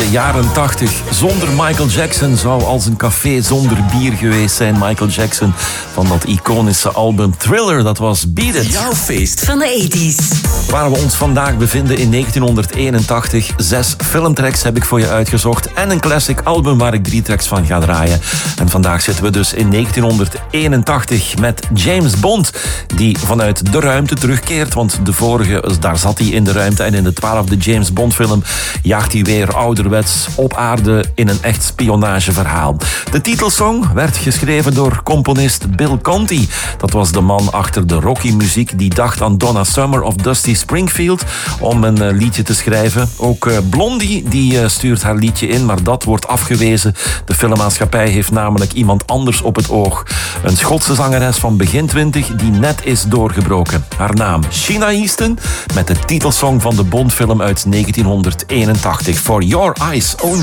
de jaren 80. Zonder Michael Jackson zou als een café zonder bier geweest zijn. Michael Jackson van dat iconische album Thriller, dat was Beat It. Jouw feest van de 80's. Waar we ons vandaag bevinden in 1981. 6 filmtracks heb ik voor je uitgezocht. En een classic album waar ik 3 tracks van ga draaien. En vandaag zitten we dus in 1981 met James Bond. Die vanuit de ruimte terugkeert. Want de vorige, daar zat hij in de ruimte. En in de 12e James Bond film jaagt hij weer ouderwets op aarde in een echt spionageverhaal. De titelsong werd geschreven door componist Bill Conti. Dat was de man achter de Rocky-muziek die dacht aan Donna Summer of Dusty Springfield om een liedje te schrijven. Ook Blondie die stuurt haar liedje in, maar dat wordt afgewezen. De filmmaatschappij heeft namelijk iemand anders op het oog. Een Schotse zangeres van begin 20 die net is doorgebroken. Haar naam Sheena Easton met de titelsong van de Bondfilm uit 1981. For Your Eyes Only.